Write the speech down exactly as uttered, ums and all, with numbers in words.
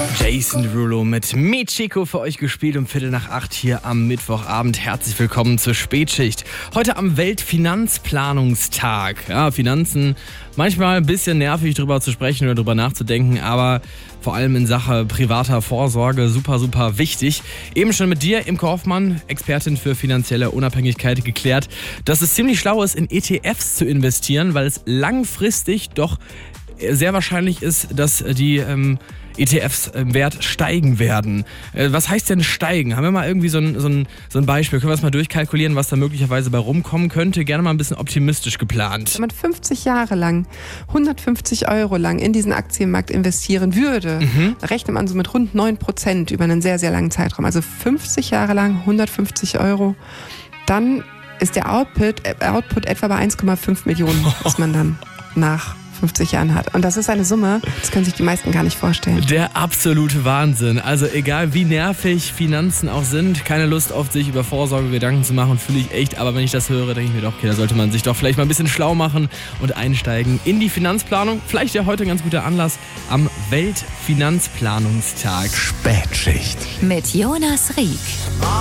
Jason Derulo mit Me Chico für euch gespielt um Viertel nach acht hier am Mittwochabend. Herzlich willkommen zur Spätschicht. Heute am Weltfinanzplanungstag. Ja, Finanzen, manchmal ein bisschen nervig drüber zu sprechen oder drüber nachzudenken, aber vor allem in Sache privater Vorsorge super, super wichtig. Eben schon mit dir, Imke Hoffmann, Expertin für finanzielle Unabhängigkeit, geklärt, dass es ziemlich schlau ist, in E T Fs zu investieren, weil es langfristig doch sehr wahrscheinlich ist, dass die ähm, E T Fs im Wert steigen werden. Äh, was heißt denn steigen? Haben wir mal irgendwie so ein, so ein, so ein Beispiel? Können wir das mal durchkalkulieren, was da möglicherweise bei rumkommen könnte? Gerne mal ein bisschen optimistisch geplant. Wenn man fünfzig Jahre lang, hundertfünfzig Euro lang in diesen Aktienmarkt investieren würde, mhm. rechnet man so mit rund neun Prozent über einen sehr, sehr langen Zeitraum. Also fünfzig Jahre lang, hundertfünfzig Euro. Dann ist der Output, äh, Output etwa bei eins Komma fünf Millionen, was man dann nach fünfzig Jahren hat. Und das ist eine Summe, das können sich die meisten gar nicht vorstellen. Der absolute Wahnsinn. Also egal wie nervig Finanzen auch sind, keine Lust auf sich über Vorsorge Gedanken zu machen, fühle ich echt. Aber wenn ich das höre, denke ich mir doch, okay, da sollte man sich doch vielleicht mal ein bisschen schlau machen und einsteigen in die Finanzplanung. Vielleicht ja heute ein ganz guter Anlass am Weltfinanzplanungstag. Spätschicht mit Jonas Rieck.